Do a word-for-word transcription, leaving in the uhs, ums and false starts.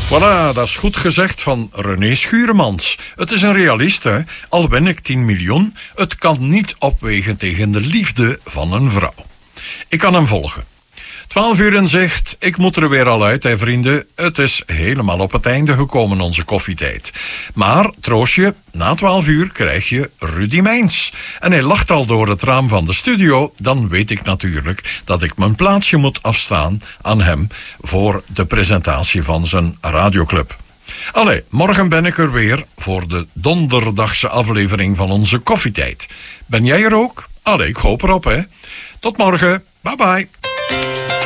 Voilà, dat is goed gezegd van René Schuremans. Het is een realist, hè. Al win ik tien miljoen, het kan niet opwegen tegen de liefde van een vrouw. Ik kan hem volgen. twaalf uur en zegt, ik moet er weer al uit, hè vrienden. Het is helemaal op het einde gekomen, onze koffietijd. Maar, troostje, na twaalf uur krijg je Rudy Mijns. En hij lacht al door het raam van de studio. Dan weet ik natuurlijk dat ik mijn plaatsje moet afstaan aan hem voor de presentatie van zijn radioclub. Allee, morgen ben ik er weer voor de donderdagse aflevering van onze koffietijd. Ben jij er ook? Allee, ik hoop erop, hè. Tot morgen. Bye bye.